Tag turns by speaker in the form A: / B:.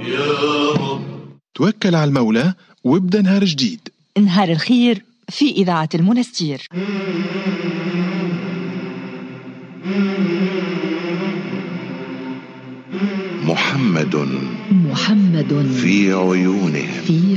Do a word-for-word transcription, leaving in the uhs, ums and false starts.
A: يا رب.
B: توكل على المولى وابدأ نهار جديد.
C: نهار الخير في إذاعة المنستير.
D: محمد
C: محمد
D: في عيونهم
C: في